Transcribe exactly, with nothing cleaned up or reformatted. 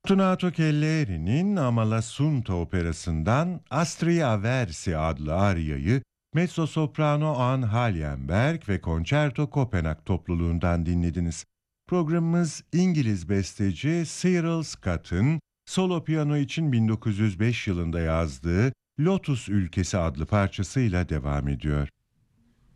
Fortunato Kelleri'nin Amalasuntha operasından Astria Versi adlı aryayı mezzo-soprano Anne Hallenberg ve Concerto Kopenhag topluluğundan dinlediniz. Programımız İngiliz besteci Cyril Scott'ın solo piyano için bin dokuz yüz beş yılında yazdığı Lotus Ülkesi adlı parçasıyla devam ediyor.